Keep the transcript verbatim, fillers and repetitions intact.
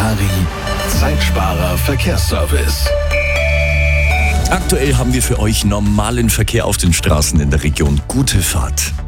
Ari, Zeitsparer Verkehrsservice. Aktuell haben wir für euch normalen Verkehr auf den Straßen in der Region. Gute Fahrt.